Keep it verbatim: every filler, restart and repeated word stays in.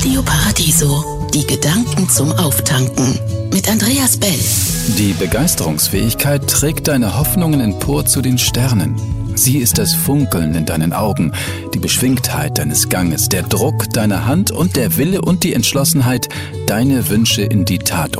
Radio Paradiso, die Gedanken zum Auftanken mit Andreas Bell. Die Begeisterungsfähigkeit trägt deine Hoffnungen empor zu den Sternen. Sie ist das Funkeln in deinen Augen, die Beschwingtheit deines Ganges, der Druck deiner Hand und der Wille und die Entschlossenheit, deine Wünsche in die Tat